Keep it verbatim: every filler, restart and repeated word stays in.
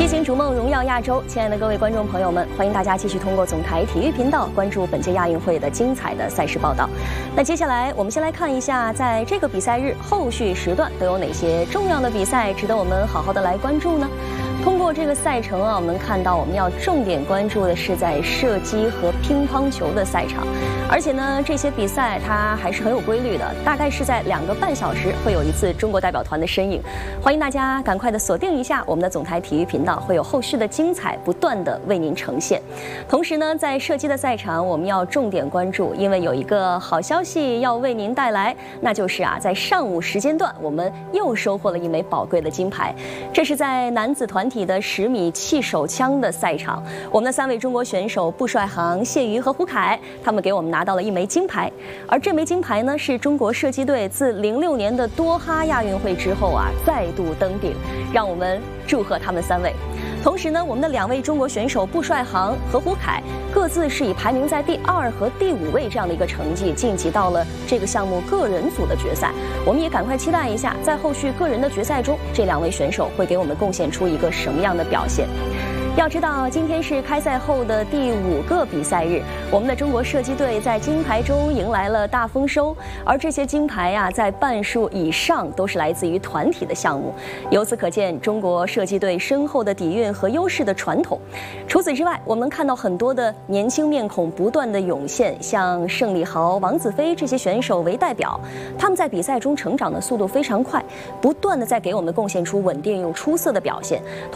激情逐梦，荣耀亚洲！亲爱的各位观众朋友们，欢迎大家继续通过总台体育频道关注本届亚运会的精彩的赛事报道。那接下来我们先来看一下，在这个比赛日后续时段都有哪些重要的比赛值得我们好好的来关注呢？通过这个赛程啊，我们看到我们要重点关注的是在射击和乒乓球的赛场，而且呢，这些比赛它还是很有规律的，大概是在两个半小时会有一次中国代表团的身影。欢迎大家赶快的锁定一下我们的总台体育频道，会有后续的精彩不断的为您呈现。同时呢，在射击的赛场，我们要重点关注，因为有一个好消息要为您带来，那就是啊，在上午时间段，我们又收获了一枚宝贵的金牌。这是在男子团体的十米气手枪的赛场，我们的三位中国选手布帅航、谢瑜和胡凯，他们给我们拿到了一枚金牌。而这枚金牌呢，是中国射击队自零六年的多哈亚运会之后啊，再度登顶，让我们祝贺他们三位。同时呢，我们的两位中国选手布帅航和胡凯各自是以排名在第二和第五位这样的一个成绩晋级到了这个项目个人组的决赛。我们也赶快期待一下，在后续个人的决赛中，这两位选手会给我们贡献出一个什么样的表现。要知道，今天是开赛后的第五个比赛日，我们的中国射击队在金牌中迎来了大丰收，而这些金牌呀、啊，在半数以上都是来自于团体的项目。由此可见，中国射击队深厚的底蕴和优势的传统。除此之外，我们看到很多的年轻面孔不断的涌现，像盛礼豪、王子飞这些选手为代表，他们在比赛中成长的速度非常快，不断的在给我们贡献出稳定又出色的表现。